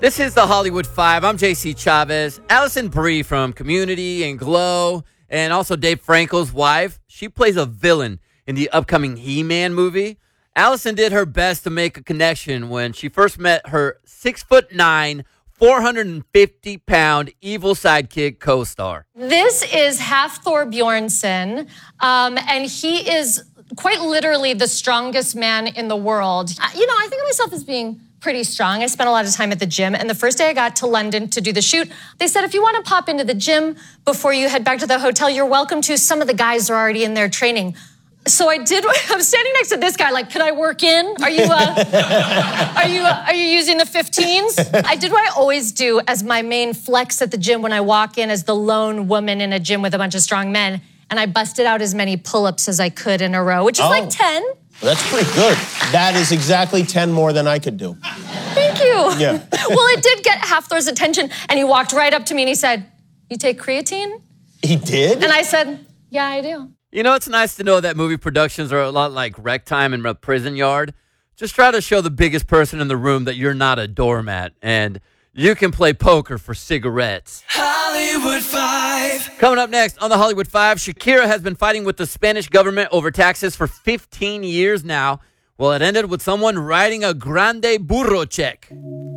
This is the Hollywood Five. I'm JC Chavez. Allison Brie from Community and Glow, and also Dave Franco's wife. She plays a villain in the upcoming He-Man movie. Allison did her best to make a connection when she first met her 6'9", 450-pound evil sidekick co-star. This is Hafthor Bjornsson, and he is quite literally the strongest man in the world. I think of myself as being pretty strong. I spent a lot of time at the gym, and the first day I got to London to do the shoot, they said, if you want to pop into the gym before you head back to the hotel, you're welcome to. Some of the guys are already in there training. So I did. I'm standing next to this guy, like, can I work in? Are you using the 15s? I did what I always do as my main flex at the gym when I walk in as the lone woman in a gym with a bunch of strong men, and I busted out as many pull-ups as I could in a row, which is like 10. That's pretty good. That is exactly 10 more than I could do. Thank you. Yeah. Well, it did get Hafthor's attention, and he walked right up to me and he said, you take creatine? He did? And I said, yeah, I do. You know, it's nice to know that movie productions are a lot like Rec Time and a Prison Yard. Just try to show the biggest person in the room that you're not a doormat, and you can play poker for cigarettes. Hollywood Five. Coming up next on the Hollywood Five, Shakira has been fighting with the Spanish government over taxes for 15 years now. Well, it ended with someone writing a grande burro check.